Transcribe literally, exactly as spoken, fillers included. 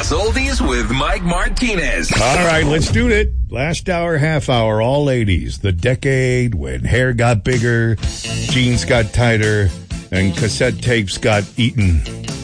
Plus Oldies with Mike Martinez. All right, let's do it. Last hour, half hour, all ladies. The decade when hair got bigger, jeans got tighter, and cassette tapes got eaten.